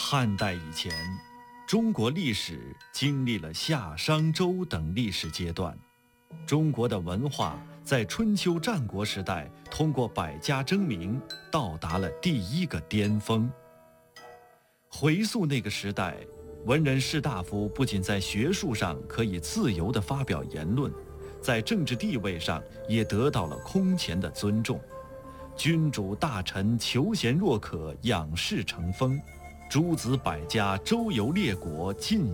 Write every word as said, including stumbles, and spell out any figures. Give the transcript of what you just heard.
汉代以前，中国历史经历了夏、商、周等历史阶段。中国的文化在春秋战国时代通过百家争鸣，到达了第一个巅峰。回溯那个时代，文人士大夫不仅在学术上可以自由地发表言论，在政治地位上也得到了空前的尊重。君主大臣求贤若渴，仰视成风；诸子百家周游列国，尽